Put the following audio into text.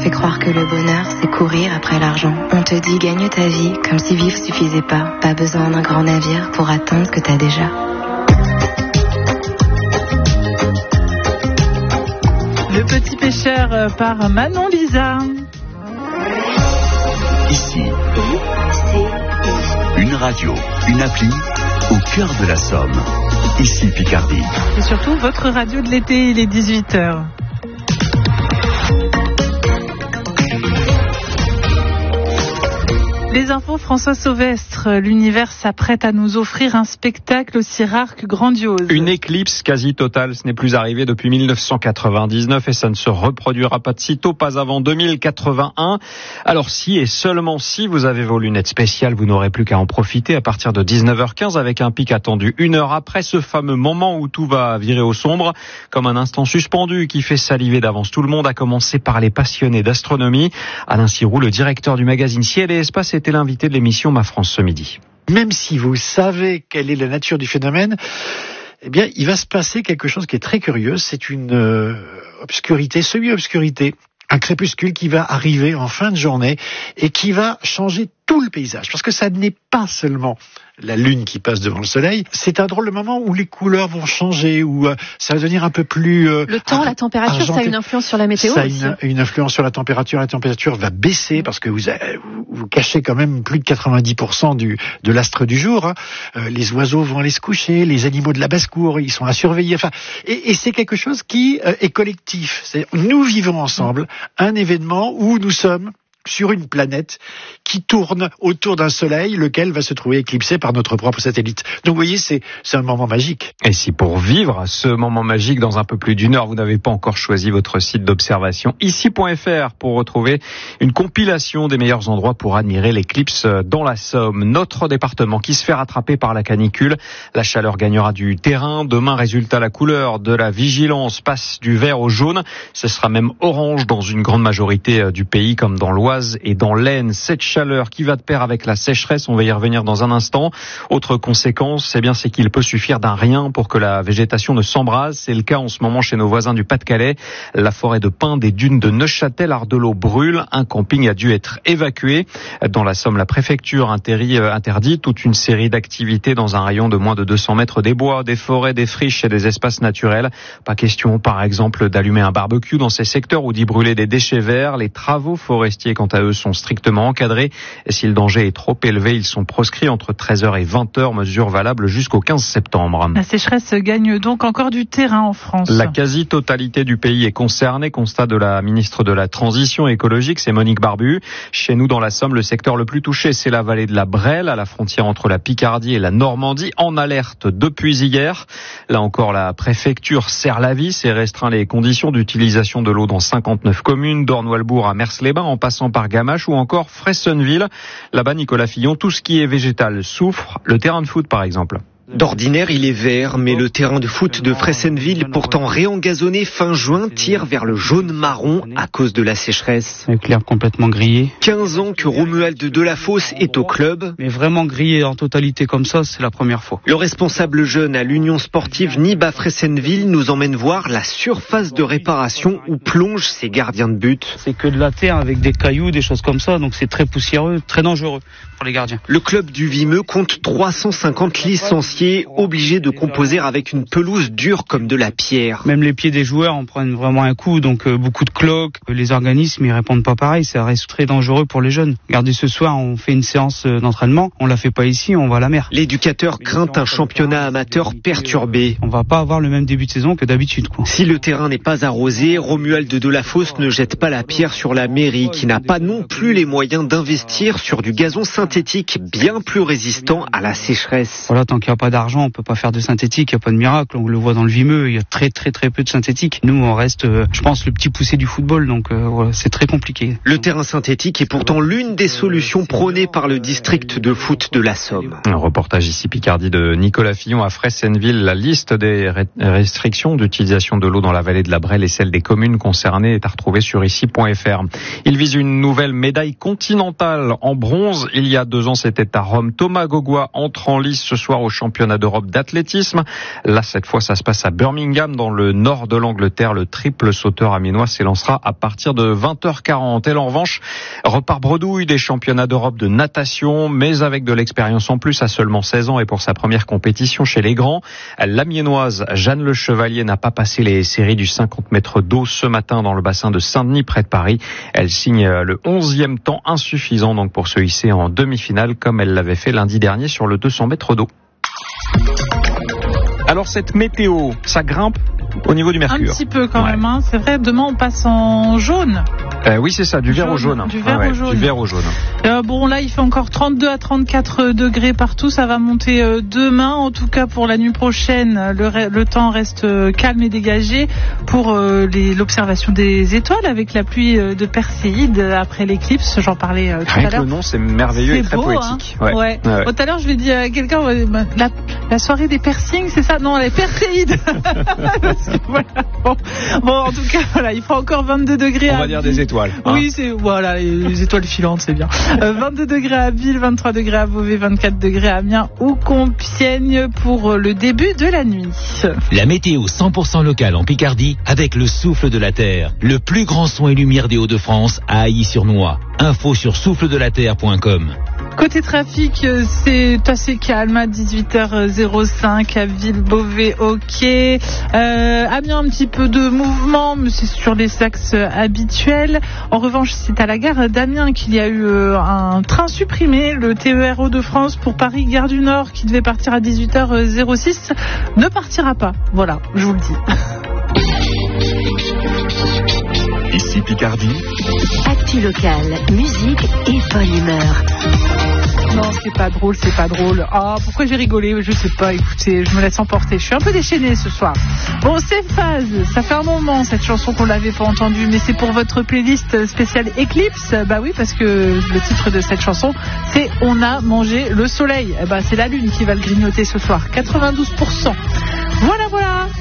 fait croire que le bonheur, c'est courir après l'argent. On te dit gagne ta vie comme si vivre suffisait pas. Pas besoin d'un grand navire pour atteindre ce que t'as déjà. Le Petit Pêcheur par Manon Lisa. Ici, une radio, une appli au cœur de la Somme. Ici Picardie. Et surtout votre radio de l'été, il est 18h. Les infos, François Sauvestre. L'univers s'apprête à nous offrir un spectacle aussi rare que grandiose. Une éclipse quasi totale, ce n'est plus arrivé depuis 1999 et ça ne se reproduira pas de sitôt, pas avant 2081. Alors si et seulement si vous avez vos lunettes spéciales, vous n'aurez plus qu'à en profiter à partir de 19h15 avec un pic attendu 1 heure après ce fameux moment où tout va virer au sombre, comme un instant suspendu qui fait saliver d'avance tout le monde, à commencer par les passionnés d'astronomie. Alain Siroux, le directeur du magazine Ciel et Espace, était l'invité de l'émission Ma France ce midi. Même si vous savez quelle est la nature du phénomène, eh bien, il va se passer quelque chose qui est très curieux. C'est une obscurité, semi-obscurité, un crépuscule qui va arriver en fin de journée et qui va changer tout le paysage. Parce que ça n'est pas seulement la lune qui passe devant le soleil, c'est un drôle de moment où les couleurs vont changer, où ça va devenir un peu plus... le temps, la température, argenté. Ça a une influence sur la météo Ça aussi. a une influence sur la température va baisser parce que vous cachez quand même plus de 90% de l'astre du jour. Hein. Les oiseaux vont aller se coucher, les animaux de la basse-cour, ils sont à surveiller. Enfin, et c'est quelque chose qui est collectif. Nous vivons ensemble un événement où nous sommes sur une planète qui tourne autour d'un soleil, lequel va se trouver éclipsé par notre propre satellite. Donc vous voyez, c'est un moment magique. Et si pour vivre ce moment magique dans un peu plus d'1 heure, vous n'avez pas encore choisi votre site d'observation, ici.fr, pour retrouver une compilation des meilleurs endroits pour admirer l'éclipse dans la Somme. Notre département qui se fait rattraper par la canicule, la chaleur gagnera du terrain. Demain, résultat, la couleur de la vigilance passe du vert au jaune. Ce sera même orange dans une grande majorité du pays, comme dans l'Oise et dans l'Aisne. Cette chaleur qui va de pair avec la sécheresse, on va y revenir dans un instant. Autre conséquence, c'est qu'il peut suffire d'un rien pour que la végétation ne s'embrase. C'est le cas en ce moment chez nos voisins du Pas-de-Calais. La forêt de pins des dunes de Neuchâtel, Ardelot brûle. Un camping a dû être évacué. Dans la Somme, la préfecture interdit toute une série d'activités dans un rayon de moins de 200 mètres des bois, des forêts, des friches et des espaces naturels. Pas question, par exemple, d'allumer un barbecue dans ces secteurs ou d'y brûler des déchets verts. Les travaux forestiers, quant à eux, sont strictement encadrés. Et si le danger est trop élevé, ils sont proscrits entre 13h et 20h, mesure valable jusqu'au 15 septembre. La sécheresse gagne donc encore du terrain en France. La quasi-totalité du pays est concernée, constat de la ministre de la Transition écologique, c'est Monique Barbu. Chez nous, dans la Somme, le secteur le plus touché, c'est la vallée de la Brelle, à la frontière entre la Picardie et la Normandie, en alerte depuis hier. Là encore, la préfecture serre la vis et restreint les conditions d'utilisation de l'eau dans 59 communes, d'Ornois-le-Bourg à Mers-les-Bains, en passant par Gamache ou encore Fressonville. Là-bas, Nicolas Fillon, tout ce qui est végétal souffre, le terrain de foot par exemple. D'ordinaire, il est vert, mais le terrain de foot de Fressonville, pourtant réengazonné fin juin, tire vers le jaune-marron à cause de la sécheresse. Avec l'air complètement grillé. 15 ans que Romuald Delafosse est au club. Mais vraiment grillé en totalité comme ça, c'est la première fois. Le responsable jeune à l'Union sportive Niba Fressonville nous emmène voir la surface de réparation où plongent ces gardiens de but. C'est que de la terre avec des cailloux, des choses comme ça, donc c'est très poussiéreux, très dangereux pour les gardiens. Le club du Vimeux compte 350 licenciés, obligés de composer avec une pelouse dure comme de la pierre. Même les pieds des joueurs en prennent vraiment un coup, donc beaucoup de cloques. Les organismes, ils répondent pas pareil, ça reste très dangereux pour les jeunes. Regardez, ce soir, on fait une séance d'entraînement, on la fait pas ici, on va à la mer. L'éducateur craint un championnat amateur perturbé. On va pas avoir le même début de saison que d'habitude, quoi. Si le terrain n'est pas arrosé, Romuald Delafosse ne jette pas la pierre sur la mairie, qui n'a pas non plus les moyens d'investir sur du gazon synthétique bien plus résistant à la sécheresse. Voilà, tant qu'il n'y a pas d'argent, on peut pas faire de synthétique, il n'y a pas de miracle. On le voit dans le Vimeux, il y a très peu de synthétique. Nous, on reste, je pense, le petit poussé du football, donc voilà, c'est très compliqué. Le terrain synthétique est pourtant l'une des solutions prônées par le district de foot de la Somme. Un reportage ici Picardie de Nicolas Fillon à Fressonville. La liste des restrictions d'utilisation de l'eau dans la vallée de la Brelle et celle des communes concernées est à retrouver sur ici.fr. Il vise une nouvelle médaille continentale en bronze. Il y a 2 ans, c'était à Rome. Thomas Gaugois entre en lice ce soir au championnat championnat d'Europe d'athlétisme. Là, cette fois, ça se passe à Birmingham, dans le nord de l'Angleterre. Le triple sauteur amiénois s'élancera à partir de 20h40. Elle, en revanche, repart bredouille des championnats d'Europe de natation, mais avec de l'expérience en plus, à seulement 16 ans et pour sa première compétition chez les grands. L'amiénoise Jeanne Le Chevalier n'a pas passé les séries du 50 mètres d'eau ce matin dans le bassin de Saint-Denis, près de Paris. Elle signe le 11e temps, insuffisant donc pour se hisser en demi-finale, comme elle l'avait fait lundi dernier sur le 200 mètres d'eau. Alors cette météo, ça grimpe au niveau du mercure. Un petit peu quand même, hein. C'est vrai, demain on passe en jaune. Oui, c'est ça, du vert au jaune. Du vert au jaune. Du vert au jaune. Bon, là, il fait encore 32 à 34 degrés partout. Ça va monter demain. En tout cas, pour la nuit prochaine, le temps reste calme et dégagé pour l'observation des étoiles avec la pluie de Perséide après l'éclipse. J'en parlais tout à l'heure. Avec le nom, c'est merveilleux et très beau, poétique. Hein. Ouais. Tout à l'heure, je l'ai dit à quelqu'un, la soirée des piercings, c'est ça? Non, les Perséides. Voilà. Bon, en tout cas, voilà, il fera encore 22 degrés. On va dire des étoiles. Oui, c'est voilà, les étoiles filantes, c'est bien. 22 degrés à Ville, 23 degrés à Beauvais, 24 degrés à Amiens ou Compiègne pour le début de la nuit. La météo 100% locale en Picardie avec le souffle de la terre. Le plus grand son et lumière des Hauts-de-France à Ailly-sur-Noix. Info sur souffledelaterre.com. Côté trafic, c'est assez calme à 18h05 à Ville-Beauvais, ok. Amiens, un petit peu de mouvement, mais c'est sur les axes habituels. En revanche, c'est à la gare d'Amiens qu'il y a eu un train supprimé, le TER Hauts-de-France pour Paris, gare du Nord, qui devait partir à 18h06, ne partira pas. Voilà, je vous le dis. Ici Picardie. Actu locale, musique et bonne humeur. Non, c'est pas drôle. Ah, pourquoi j'ai rigolé? Je sais pas, écoutez, je me laisse emporter. Je suis un peu déchaînée ce soir. Bon, c'est Phase. Ça fait un moment, cette chanson qu'on l'avait pas entendue, mais c'est pour votre playlist spéciale Eclipse. Bah oui, parce que le titre de cette chanson, c'est On a mangé le soleil. C'est la lune qui va le grignoter ce soir. 92%. Voilà.